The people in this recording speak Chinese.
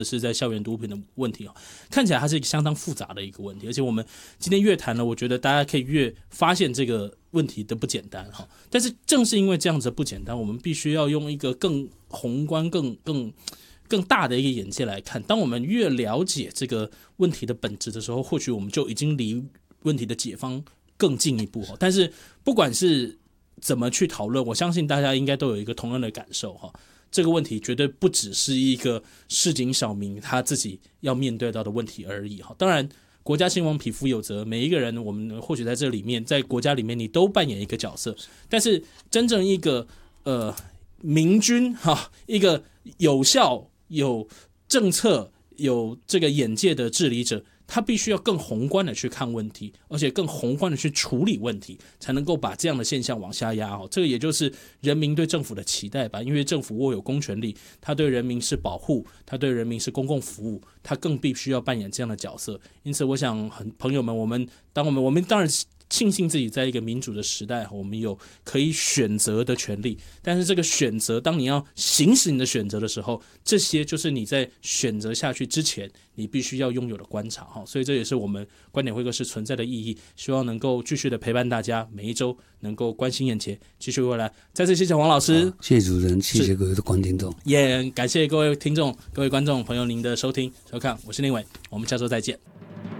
是在校园毒品的问题，看起来它是一个相当复杂的一个问题，而且我们今天越谈了，我觉得大家可以越发现这个问题的不简单。但是正是因为这样子的不简单，我们必须要用一个更宏观、更大的一个眼界来看。当我们越了解这个问题的本质的时候，或许我们就已经离问题的解方更进一步。但是不管是怎么去讨论，我相信大家应该都有一个同样的感受。这个问题绝对不只是一个市井小民他自己要面对到的问题而已。当然国家兴亡匹夫有责，每一个人我们或许在这里面，在国家里面你都扮演一个角色，但是真正一个明君，一个有效有政策有这个眼界的治理者，他必须要更宏观的去看问题，而且更宏观的去处理问题，才能够把这样的现象往下压。这个也就是人民对政府的期待吧，因为政府握有公权力，他对人民是保护，他对人民是公共服务，他更必须要扮演这样的角色。因此我想朋友们，我们当然庆幸自己在一个民主的时代，我们有可以选择的权利，但是这个选择，当你要行使你的选择的时候，这些就是你在选择下去之前你必须要拥有的观察。所以这也是我们观点会客室存在的意义，希望能够继续的陪伴大家，每一周能够关心眼前，继续回来。再次谢谢黄老师， 谢谢主持人，谢谢各位的观听众， 也感谢各位听众各位观众朋友您的收听收看，我是林伟，我们下周再见。